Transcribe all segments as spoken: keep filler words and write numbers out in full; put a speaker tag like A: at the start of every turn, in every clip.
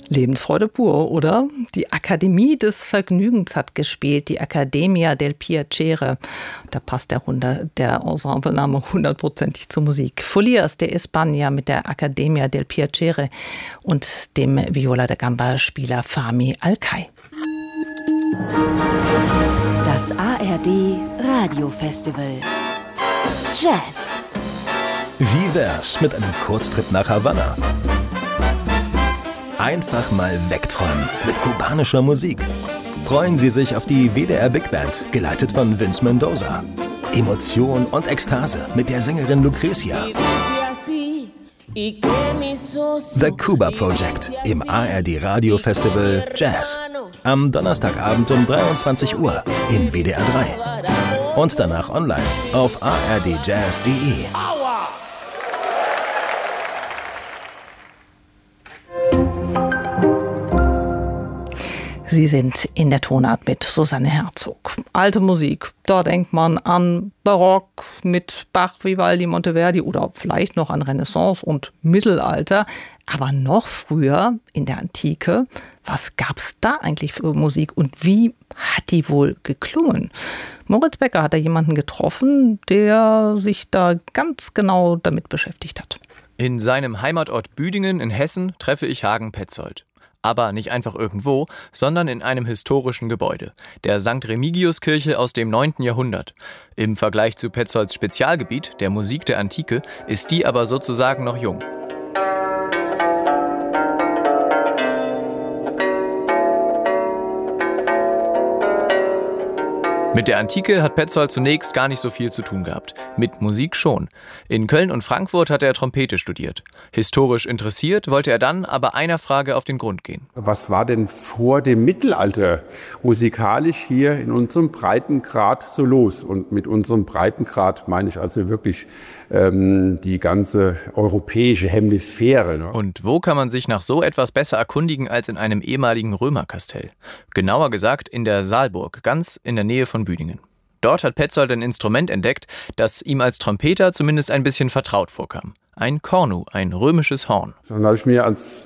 A: Lebensfreude pur, oder? Die Akademie des Vergnügens hat gespielt, die Accademia del Piacere. Da passt der, der Ensemblename hundertprozentig zur Musik. Folias de España mit der Accademia del Piacere und dem Viola da Gamba-Spieler Fahmi Alkay.
B: Das A R D Radiofestival Jazz.
C: Wie wär's mit einem Kurztrip nach Havanna? Einfach mal wegträumen mit kubanischer Musik. Freuen Sie sich auf die W D R Big Band, geleitet von Vince Mendoza. Emotion und Ekstase mit der Sängerin Lucrecia. The Cuba Project im A R D Radio Festival Jazz. Am Donnerstagabend um dreiundzwanzig Uhr in W D R drei. Und danach online auf a r d jazz punkt d e.
A: Sie sind in der Tonart mit Susanne Herzog. Alte Musik, da denkt man an Barock mit Bach, Vivaldi, Monteverdi oder vielleicht noch an Renaissance und Mittelalter. Aber noch früher, in der Antike, was gab es da eigentlich für Musik und wie hat die wohl geklungen? Moritz Becker hat da jemanden getroffen, der sich da ganz genau damit beschäftigt hat.
D: In seinem Heimatort Büdingen in Hessen treffe ich Hagen Petzold. Aber nicht einfach irgendwo, sondern in einem historischen Gebäude, der Sankt Remigiuskirche aus dem neunten Jahrhundert. Im Vergleich zu Petzolds Spezialgebiet, der Musik der Antike, ist die aber sozusagen noch jung. Mit der Antike hat Petzold zunächst gar nicht so viel zu tun gehabt. Mit Musik schon. In Köln und Frankfurt hat er Trompete studiert. Historisch interessiert wollte er dann aber einer Frage auf den Grund gehen.
E: Was war denn vor dem Mittelalter musikalisch hier in unserem Breitengrad so los? Und mit unserem Breitengrad meine ich also wirklich ähm, die ganze europäische Hemisphäre. Ne?
D: Und wo kann man sich nach so etwas besser erkundigen als in einem ehemaligen Römerkastell? Genauer gesagt in der Saalburg, ganz in der Nähe von Büdingen. Dort hat Petzold ein Instrument entdeckt, das ihm als Trompeter zumindest ein bisschen vertraut vorkam. Ein Kornu, ein römisches Horn.
E: Dann habe ich mir als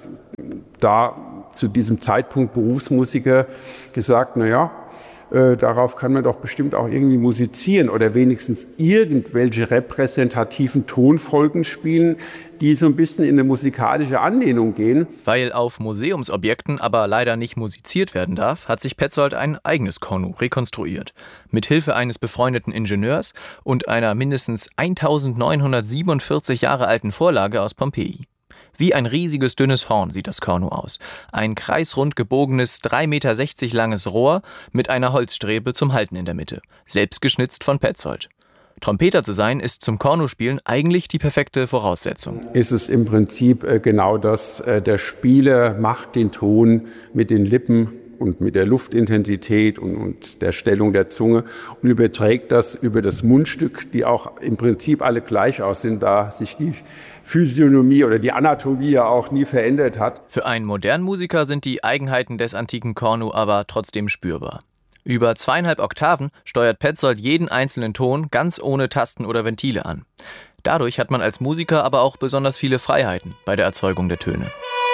E: da zu diesem Zeitpunkt Berufsmusiker gesagt, naja, äh, darauf kann man doch bestimmt auch irgendwie musizieren oder wenigstens irgendwelche repräsentativen Tonfolgen spielen, die so ein bisschen in eine musikalische Anlehnung gehen.
D: Weil auf Museumsobjekten aber leider nicht musiziert werden darf, hat sich Petzold ein eigenes Kornu rekonstruiert. Mit Hilfe eines befreundeten Ingenieurs und einer mindestens eintausendneunhundertsiebenundvierzig Jahre alten Vorlage aus Pompeji. Wie ein riesiges, dünnes Horn sieht das Kornu aus. Ein kreisrund gebogenes, drei Meter sechzig langes Rohr mit einer Holzstrebe zum Halten in der Mitte. Selbst geschnitzt von Petzold. Trompeter zu sein, ist zum Kornuspielen eigentlich die perfekte Voraussetzung.
E: Ist es im Prinzip äh, genau das, äh, der Spieler macht den Ton mit den Lippen und mit der Luftintensität und, und der Stellung der Zunge und überträgt das über das Mundstück, die auch im Prinzip alle gleich aussehen, da sich die Physiognomie oder die Anatomie ja auch nie verändert hat.
D: Für einen modernen Musiker sind die Eigenheiten des antiken Kornu aber trotzdem spürbar. Über zweieinhalb Oktaven steuert Petzold jeden einzelnen Ton ganz ohne Tasten oder Ventile an. Dadurch hat man als Musiker aber auch besonders viele Freiheiten bei der Erzeugung der Töne.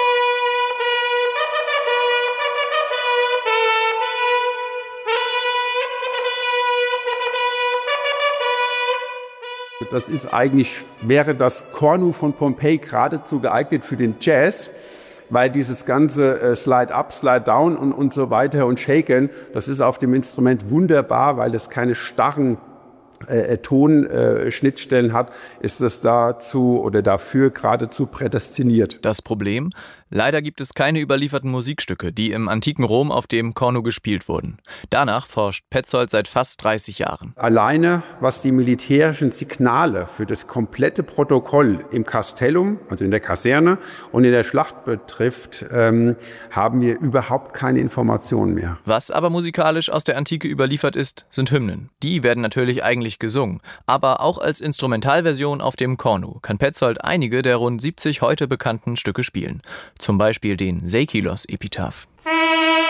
E: Das ist eigentlich, wäre das Kornu von Pompeji geradezu geeignet für den Jazz, weil dieses ganze äh, Slide-up, Slide-down und, und so weiter und Shaken, das ist auf dem Instrument wunderbar, weil es keine starren äh, Tonschnittstellen äh, hat, ist es dazu oder dafür geradezu prädestiniert.
D: Das Problem? Leider gibt es keine überlieferten Musikstücke, die im antiken Rom auf dem Kornu gespielt wurden. Danach forscht Petzold seit fast dreißig Jahren.
E: Alleine, was die militärischen Signale für das komplette Protokoll im Castellum, also in der Kaserne und in der Schlacht betrifft, ähm, haben wir überhaupt keine Informationen mehr.
D: Was aber musikalisch aus der Antike überliefert ist, sind Hymnen. Die werden natürlich eigentlich gesungen, aber auch als Instrumentalversion auf dem Kornu kann Petzold einige der rund siebzig heute bekannten Stücke spielen. Zum Beispiel den Seikilos-Epitaph.